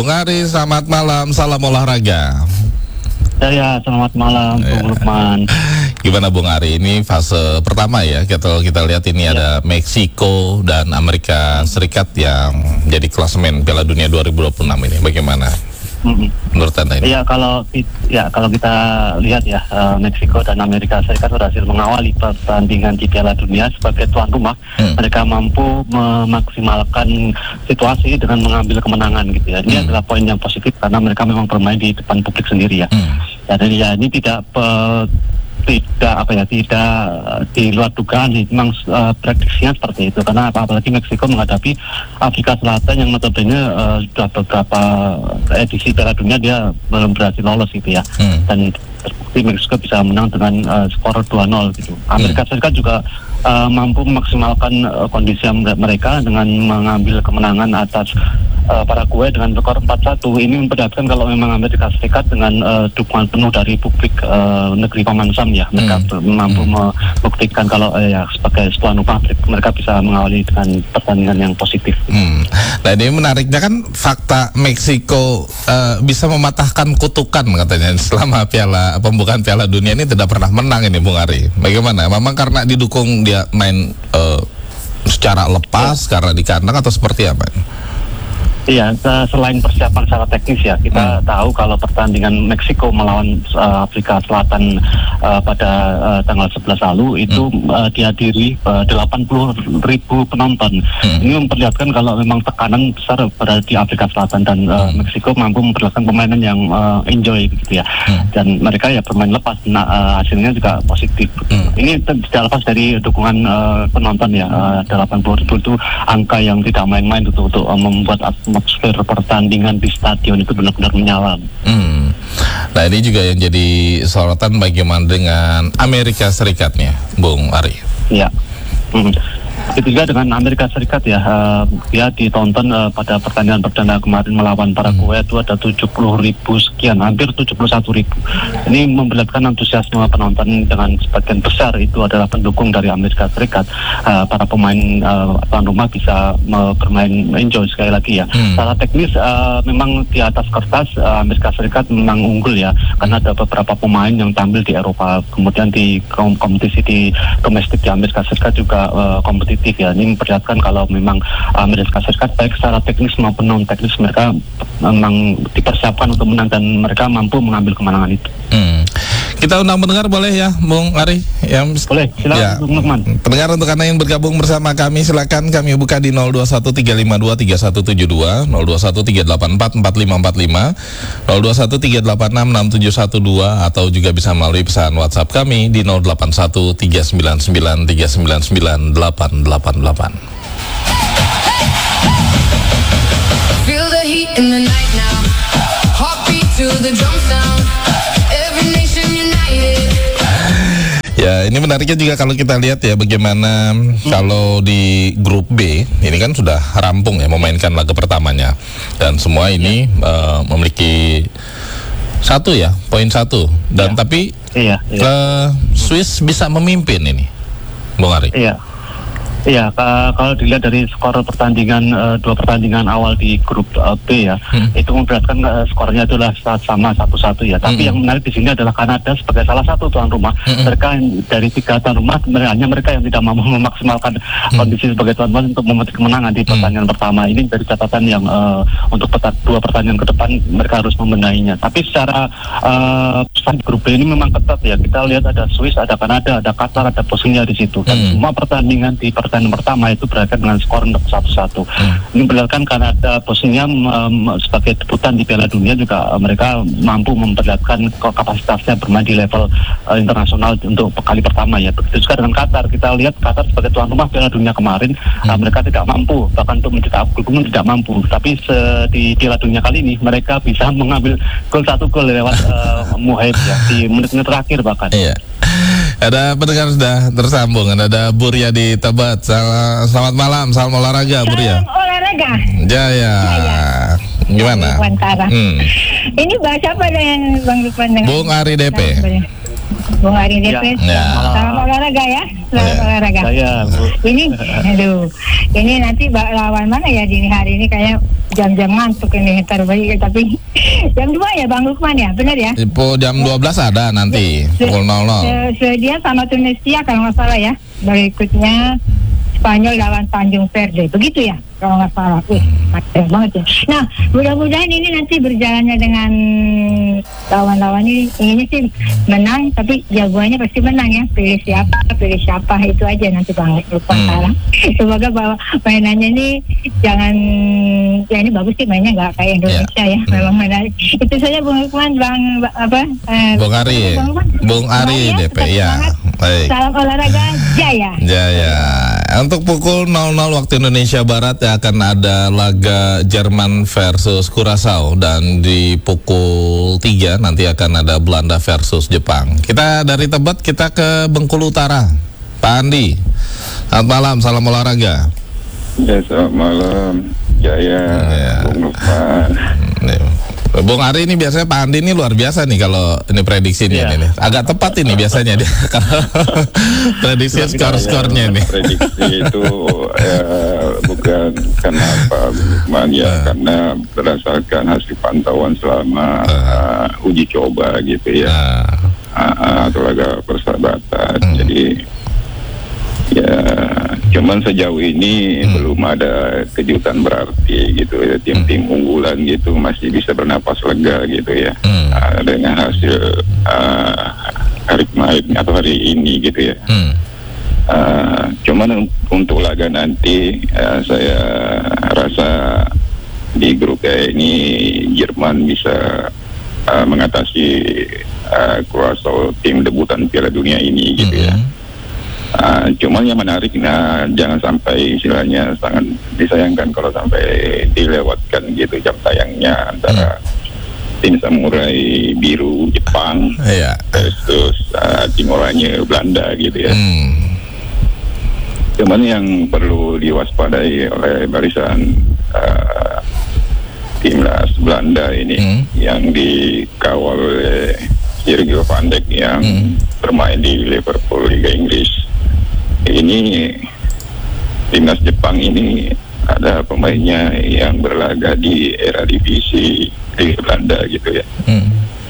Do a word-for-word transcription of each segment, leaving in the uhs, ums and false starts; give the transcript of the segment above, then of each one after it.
Bung Ari, selamat malam, salam olahraga. Ya, selamat malam, Bung Lukman. Gimana Bung Ari, ini fase pertama ya, kita, kita lihat ini ya. Ada Meksiko dan Amerika Serikat yang jadi klasemen Piala Dunia dua ribu dua puluh enam ini, bagaimana? Mm-hmm. Menurut Anda ini? Ya kalau ya kalau kita lihat ya, uh, Meksiko dan Amerika Serikat berhasil mengawali pertandingan di Piala Dunia sebagai tuan rumah. Hmm. Mereka mampu memaksimalkan situasi dengan mengambil kemenangan gitu ya. Ini hmm. adalah poin yang positif karena mereka memang bermain di depan publik sendiri ya. Hmm. Dan ya ini tidak pe- tidak apa ya tidak di luar dugaan sih, memang uh, prediksinya seperti itu karena apalagi Meksiko menghadapi Afrika Selatan yang notabene uh, sudah beberapa edisi Piala Dunia dia belum berhasil lolos gitu ya. Hmm. Dan terbukti Meksiko bisa menang dengan uh, skor dua nol gitu. Amerika Serikat juga uh, mampu memaksimalkan uh, kondisi mereka dengan mengambil kemenangan atas Uh, Paraguay dengan skor empat satu. Ini memperlihatkan kalau memang Amerika Serikat dengan uh, dukungan penuh dari publik uh, negeri Paman Sam ya, mereka hmm. mampu hmm. membuktikan kalau uh, ya sebagai tuan rumah mereka bisa mengawali dengan pertandingan yang positif. Hmm. Nah ini menariknya kan fakta Meksiko uh, bisa mematahkan kutukan katanya selama piala pembukaan Piala Dunia ini tidak pernah menang ini Bung Ari. Bagaimana? Memang karena didukung dia main uh, secara lepas ya. Karena di kandang atau seperti apa? Iya, selain persiapan secara teknis ya, kita hmm. tahu kalau pertandingan Meksiko melawan uh, Afrika Selatan uh, pada uh, tanggal sebelas lalu itu hmm. uh, dihadiri uh, delapan puluh ribu penonton. Hmm. Ini memperlihatkan kalau memang tekanan besar berada di Afrika Selatan dan uh, hmm. Meksiko mampu memperlihatkan permainan yang uh, enjoy gitu ya. Hmm. Dan mereka ya bermain lepas, nah, uh, hasilnya juga positif. Hmm. Ini tidak lepas dari dukungan uh, penonton ya, uh, delapan puluh ribu itu angka yang tidak main-main untuk, untuk uh, membuat atmosfer pertandingan di stadion itu benar-benar menyala. Hmm. Nah ini juga yang jadi sorotan bagaimana dengan Amerika Serikatnya, Bung Ari. Ya. Hmm. Itu juga dengan Amerika Serikat ya, uh, dia ditonton uh, pada pertandingan perdana kemarin melawan Paraguay hmm. itu ada tujuh puluh ribu sekian, hampir tujuh puluh satu ribu. Ini memperlihatkan antusiasme penonton dengan sebagian besar itu adalah pendukung dari Amerika Serikat. Uh, para pemain uh, tuan rumah bisa uh, bermain enjoy sekali lagi ya. Hmm. Secara teknis uh, memang di atas kertas uh, Amerika Serikat memang unggul ya, karena ada beberapa pemain yang tampil di Eropa, kemudian di kom- kompetisi di domestik di Amerika Serikat juga uh, kompetisi ya. Ini memperlihatkan kalau memang Amerika Serikat baik secara teknis maupun non teknis mereka memang dipersiapkan untuk menang dan mereka mampu mengambil kemenangan itu. Hmm. Kita undang pendengar boleh ya, Bung Ari? Yang boleh, silakan ya. Bung Lukman. Pendengar untuk Anda yang bergabung bersama kami silakan kami buka di nol dua satu tiga lima dua tiga satu tujuh dua, nol dua satu tiga delapan empat empat lima empat lima, nol dua satu tiga delapan enam enam tujuh satu dua atau juga bisa melalui pesan WhatsApp kami di nol delapan satu tiga sembilan sembilan tiga sembilan sembilan delapan delapan delapan. Feel the heat in the night now. Heartbeat to the drum sound. Every nation united. Ya, ini menariknya juga kalau kita lihat ya bagaimana hmm. kalau di grup B ini kan sudah rampung ya memainkan laga pertamanya dan semua ini ya. uh, memiliki satu ya poin satu dan ya. tapi iya, iya. Uh, Swiss bisa memimpin ini, Bung Ari. Iya. Iya, uh, kalau dilihat dari skor pertandingan uh, dua pertandingan awal di grup uh, B ya, hmm. itu memperlihatkan uh, skornya adalah sama satu-satu ya. Tapi hmm. yang menarik di sini adalah Kanada sebagai salah satu tuan rumah. Hmm. Mereka dari tiga tuan rumah, hanya mereka yang tidak mampu memaksimalkan hmm. kondisi sebagai tuan rumah untuk memetik kemenangan di pertandingan hmm. pertama. Ini dari catatan yang uh, untuk peta, dua pertandingan ke depan mereka harus membenahinya. Tapi secara uh, grup B ini memang ketat ya. Kita lihat ada Swiss, ada Kanada, ada Qatar, ada Bosnia di situ. Dan hmm. semua pertandingan di pertandingan pertandingan pertama itu berakhir dengan skor satu-satu. Hmm. Ini memperlihatkan Kanada Bosnia um, sebagai debutan di Piala Dunia juga uh, mereka mampu memperlihatkan kapasitasnya bermain di level uh, internasional untuk kali pertama ya. Begitu juga dengan Qatar. Kita lihat Qatar sebagai tuan rumah Piala Dunia kemarin hmm. uh, mereka tidak mampu, bahkan untuk mencetak gol pun tidak mampu. Tapi se- di Piala Dunia kali ini mereka bisa mengambil gol satu gol lewat uh, Muhaib ya di menit-menit terakhir bahkan. Iya. Ada pendengar sudah tersambung, ada Burya di Tebet. Sel- Selamat malam, salam olahraga, Burya. Salam olahraga. Jaya. Jaya. Gimana? Hmm. Ini bahas apa dengan Bang Lukman? Bung Ari D P. Bung Ari D P. Ya. Salam olahraga ya. Salam ya. olahraga. Saya, Bu. Ini, aduh, ini nanti lawan mana ya dini hari ini kayak jam-jam ngantuk ini terbaik, tapi jam dua ya Bang Lukman ya, benar ya? Ipo jam dua belas ada nanti pukul nol nol. Swedia sama Tunisia kalau nggak salah ya. Berikutnya Spanyol lawan Tanjung Verde, begitu ya kalau nggak salah. Wih, mantap banget ya. Nah, mudah-mudahan ini nanti berjalannya dengan lawan-lawan ini, ini sih menang, tapi jagoannya pasti menang ya. Pilih siapa, pilih siapa itu aja nanti Bang Lukman hmm. sekarang. Semoga bahwa mainannya ini jangan, ya ini bagus sih mainnya nggak kayak Indonesia ya. ya. Memang menarik. Itu saja Bang Lukman, Bang apa? Eh, Bung Ari, Bung Ari D P ya. Baik. Salam olahraga Jaya. Jaya. Untuk pukul nol nol waktu Indonesia Barat ya akan ada laga Jerman versus Curaçao, dan di pukul tiga nanti akan ada Belanda versus Jepang. Kita dari Tebet kita ke Bengkulu Utara. Pak Andi. Selamat malam, salam olahraga. Ya, selamat malam. Jaya, ya. Bung Lukman. Bung Ari ini biasanya Pak Andi ini luar biasa nih kalau ini prediksi nih, yeah. ini agak tepat ini biasanya dia kalau prediksi skor-skornya nih. Prediksi itu ya, bukan karena Pak Lukman ya, uh. karena berdasarkan hasil pantauan selama uh. Uh, uji coba gitu ya, uh. Uh, atau laga persahabatan. Uh. Jadi ya cuman sejauh ini hmm. belum ada kejutan berarti gitu ya, tim-tim hmm. unggulan gitu masih bisa bernapas lega gitu ya, hmm. uh, dengan hasil uh, hari kemarin atau hari ini gitu ya. hmm. uh, cuman untuk laga nanti uh, saya rasa di grup kayak ini Jerman bisa uh, mengatasi uh, Curaçao, tim debutan Piala Dunia ini gitu hmm. ya. Uh, cuman yang menarik, nah jangan sampai istilahnya sangat disayangkan kalau sampai dilewatkan gitu jam tayangnya antara hmm. tim Samurai Biru Jepang yeah. versus uh, tim oranye Belanda gitu ya. Hmm. Cuman yang perlu diwaspadai oleh barisan uh, timnas Belanda ini hmm. yang dikawal oleh Virgil van Dijk yang hmm. bermain di Liverpool Liga Inggris. Ini timnas Jepang ini ada pemainnya yang berlaga di era divisi Liga Belanda gitu ya. Hmm.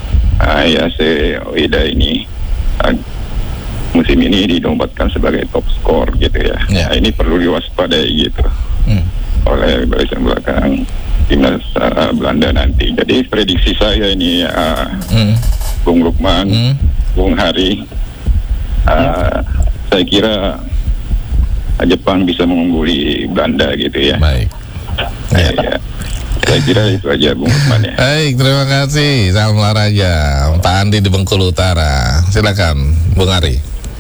Ayase Oida ini uh, musim ini dinobatkan sebagai top skor gitu ya. Yeah. Nah, ini perlu diwaspadai gitu hmm. oleh barisan belakang timnas uh, Belanda nanti. Jadi prediksi saya ini uh, hmm. Bung Lukman, hmm. Bung Hari, uh, saya kira Jepang bisa mengungguli Belanda gitu ya. Baik. Ya, ya. Saya kira itu aja Bung Lukman ya. Baik, terima kasih. Salam olahraga Pak Andi di Bengkulu Utara. Silakan Bung Ari.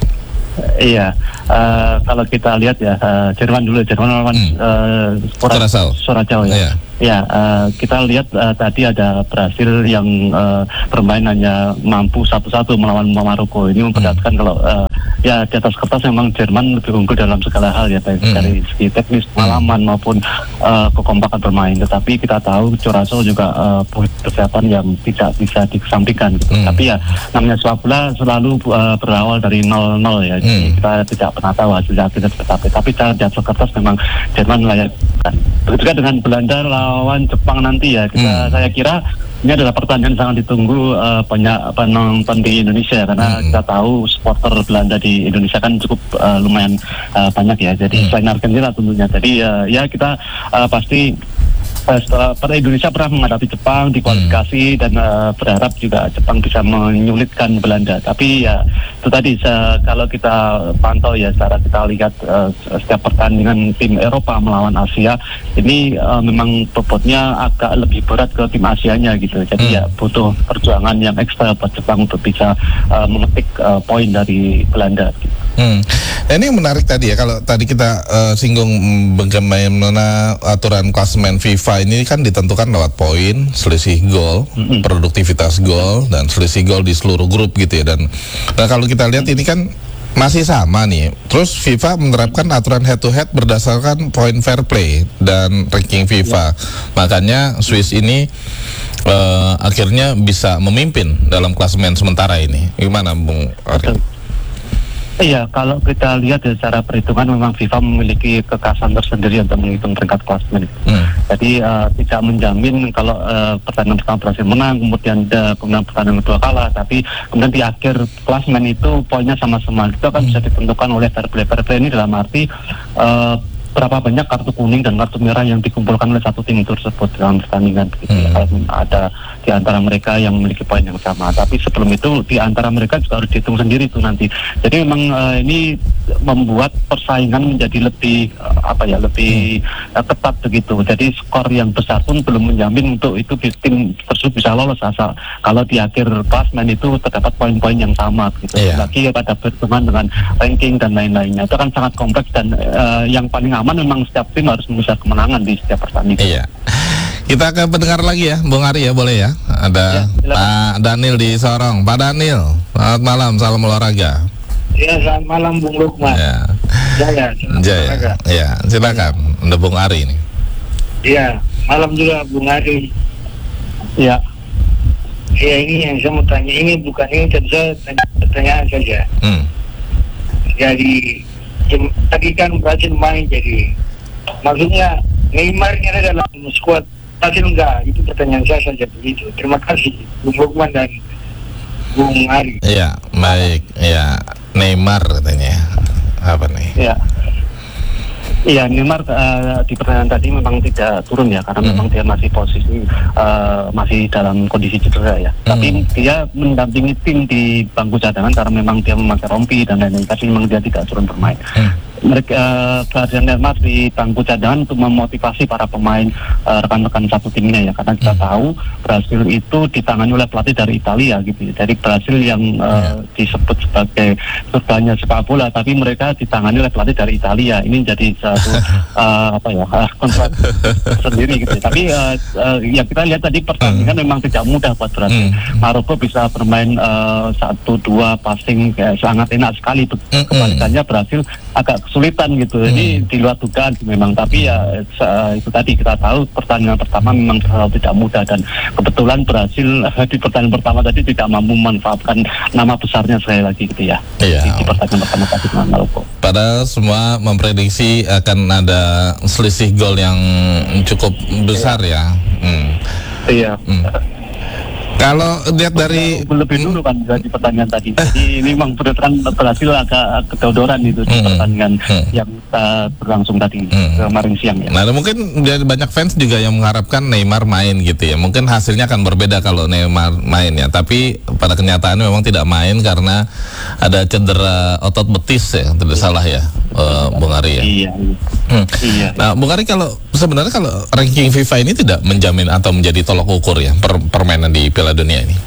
Iya, uh, kalau kita lihat ya, uh, Jerman dulu, Jerman lawan hmm. uh, Curaçao ya. Iya. Ya, uh, kita lihat uh, tadi ada Brasil yang uh, bermain hanya mampu satu-satu melawan Maroko. Ini memperlihatkan hmm. kalau uh, ya di atas kertas memang Jerman lebih unggul dalam segala hal ya, baik hmm. dari segi teknis, pengalaman hmm. maupun uh, kekompakan bermain. Tetapi kita tahu Curaçao juga uh, punya persiapan yang tidak bisa dikesampingkan. Gitu. Hmm. Tapi ya namanya sepak bola selalu uh, berawal dari nol nol ya. Hmm. Jadi kita tidak pernah tahu hasilnya tidak tetapi tapi di atas kertas memang Jerman layak. Begitu juga dengan Belanda lawan Jepang nanti ya, kita hmm. saya kira ini adalah pertandingan sangat ditunggu uh, banyak penonton di Indonesia karena hmm. kita tahu supporter Belanda di Indonesia kan cukup uh, lumayan uh, banyak ya. Jadi hmm. selain Argentina tentunya. Jadi uh, ya kita uh, pasti Uh, pada Indonesia pernah menghadapi Jepang di kualifikasi hmm. dan uh, berharap juga Jepang bisa menyulitkan Belanda. Tapi ya itu tadi uh, kalau kita pantau ya secara kita lihat uh, setiap pertandingan tim Eropa melawan Asia ini uh, memang bobotnya agak lebih berat ke tim Asianya gitu. Jadi hmm. ya butuh perjuangan yang ekstra buat Jepang untuk bisa uh, memetik uh, poin dari Belanda. Gitu. Hmm. Ini menarik tadi ya, kalau tadi kita uh, singgung bagaimana aturan klasemen FIFA ini kan ditentukan lewat poin, selisih gol, mm-hmm. produktivitas gol, dan selisih gol di seluruh grup gitu ya. Dan nah kalau kita lihat ini kan masih sama nih. Terus FIFA menerapkan aturan head to head berdasarkan poin fair play dan ranking FIFA. Makanya Swiss ini uh, akhirnya bisa memimpin dalam klasemen sementara ini. Gimana Bung Ari? Iya, kalau kita lihat ya, secara perhitungan memang FIFA memiliki kekhasan tersendiri untuk menghitung peringkat klasemen. Hmm. Jadi uh, tidak menjamin kalau uh, pertandingan pertama berhasil menang, kemudian uh, kemudian pertandingan kedua kalah, tapi kemudian di akhir klasemen itu poinnya sama-sama. Itu akan hmm. bisa ditentukan oleh fair play. Fair play ini dalam arti uh, berapa banyak kartu kuning dan kartu merah yang dikumpulkan oleh satu tim tersebut dalam pertandingan. Begitu. Hmm. Kalau ada di antara mereka yang memiliki poin yang sama, tapi sebelum itu di antara mereka juga harus dihitung sendiri itu nanti. Jadi memang uh, ini membuat persaingan menjadi lebih uh, apa ya lebih hmm. uh, ketat begitu. Jadi skor yang besar pun belum menjamin untuk itu tim tersebut bisa lolos asal kalau di akhir klasemen itu terdapat poin-poin yang sama gitu. Yeah. Lagi pada pertemuan dengan ranking dan lain-lainnya itu kan sangat kompleks dan uh, yang paling aman memang setiap tim harus mengejar kemenangan di setiap pertandingan. Iya. Kita ke pendengar lagi ya, Bung Ari ya, boleh ya? Ada ya, Pak Daniel di Sorong. Pak Daniel, selamat malam, salam olahraga. Ya, selamat malam Bung Lukman. Ya. Jaya. Jaya. Ya, silakan. Ada Bung Ari ini. Iya, malam juga Bung Ari. Ya. Ya, ini yang saya mau tanya, ini bukan ini saja pertanyaan saja. Hmm. Jadi tadi kan Brazil main, jadi maksudnya Neymar ini ada dalam skuad Brazil enggak? Itu pertanyaan saya saja begitu. Terima kasih Bung Lukman dan Bung Ari. Iya, baik. Iya, Neymar katanya. Apa nih? Iya. Iya, Neymar uh, di pertandingan tadi memang tidak turun ya, karena hmm. memang dia masih posisi uh, masih dalam kondisi cedera ya. Hmm. Tapi dia mendampingi tim di bangku cadangan karena memang dia memakai rompi dan lain-lain. Tapi memang dia tidak turun bermain. Hmm. Mereka kehadiran uh, Neymar di bangku cadangan untuk memotivasi para pemain uh, rekan-rekan satu timnya ya, karena kita hmm. tahu Brasil itu ditangani oleh pelatih dari Italia gitu. Dari Brasil yang uh, hmm. disebut sebagai surganya sepak bola, tapi mereka ditangani oleh pelatih dari Italia. Ini jadi satu uh, apa ya uh, kontrak sendiri gitu. Tapi uh, uh, ya kita lihat tadi pertandingan hmm. memang tidak mudah buat Brasil. Hmm. Maroko bisa bermain uh, satu dua passing uh, sangat enak sekali. Kebalikannya Brasil agak kesulitan gitu. Jadi hmm. di luar dugaan memang, tapi ya uh, itu tadi kita tahu pertandingan pertama memang terlalu tidak mudah dan kebetulan Brasil uh, di pertandingan pertama tadi tidak mampu memanfaatkan nama besarnya sekali lagi gitu ya. Iya. Di, di pertandingan pertama tadi dengan Maroko. Padahal semua memprediksi akan ada selisih gol yang cukup besar iya. ya. Hmm. Iya. Hmm. Kalau lihat dari lebih dulu kan di pertandingan tadi, jadi ini memang berdasarkan berhasil agak kedodoran itu di hmm. pertandingan hmm. yang uh, berlangsung tadi hmm. kemarin siang ya. Nah, mungkin dari banyak fans juga yang mengharapkan Neymar main gitu ya. Mungkin hasilnya akan berbeda kalau Neymar main ya. Tapi pada kenyataannya memang tidak main karena ada cedera otot betis ya, tidak salah ya, uh, Bung Ari ya. Iya. Hmm. Iya. Nah, Bung Ari, kalau sebenarnya kalau ranking FIFA ini tidak menjamin atau menjadi tolok ukur ya per permainan di Piala Dunia ini?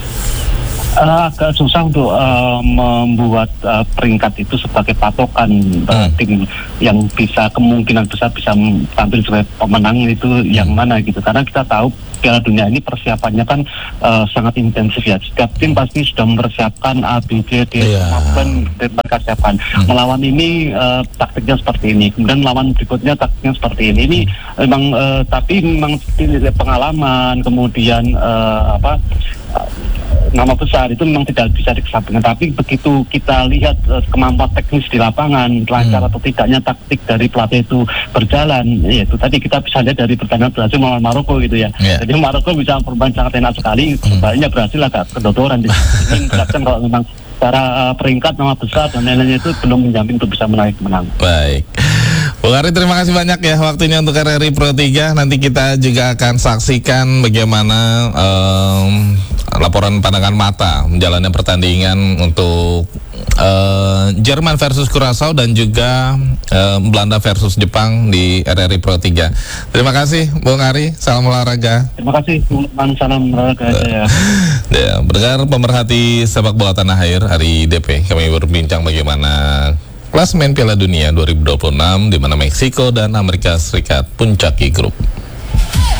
Uh, agak susah untuk uh, membuat uh, peringkat itu sebagai patokan uh, hmm. tim yang bisa kemungkinan besar bisa tampil sebagai pemenang itu hmm. yang mana gitu, karena kita tahu Piala Dunia ini persiapannya kan uh, sangat intensif ya. Setiap tim pasti sudah mempersiapkan A, B, C, D, maupun persiapan. Hmm. Melawan ini uh, taktiknya seperti ini, kemudian lawan berikutnya taktiknya seperti ini. Ini memang uh, tapi memang pengalaman, kemudian uh, apa uh, nama besar itu memang tidak bisa dikesampingkan. Tapi begitu kita lihat uh, kemampuan teknis di lapangan, lancar hmm. atau tidaknya taktik dari pelatih itu berjalan, ya itu tadi kita bisa lihat dari pertandingan Brasil melawan Maroko gitu ya. Yeah. Jadi Maroko bisa bermain sangat enak sekali, sebaliknya hmm. Brasil agak kedodoran. Ini menjelaskan kalau memang secara uh, peringkat nama besar dan lain-lainnya itu belum menjamin untuk bisa menaik kemenangan. Baik. Bung Ari, terima kasih banyak ya waktunya untuk R R I Pro tiga. Nanti kita juga akan saksikan bagaimana um, laporan pandangan mata menjalannya pertandingan untuk uh, Jerman versus Curaçao dan juga uh, Belanda versus Jepang di R R I Pro tiga. Terima kasih Bung Ari, salam olahraga. Terima kasih Bung, salam olahraga ya. Ya, mendengar pemerhati sepak bola tanah air hari D P, kami berbincang bagaimana klasemen Piala Dunia dua ribu dua puluh enam di mana Meksiko dan Amerika Serikat puncaki grup.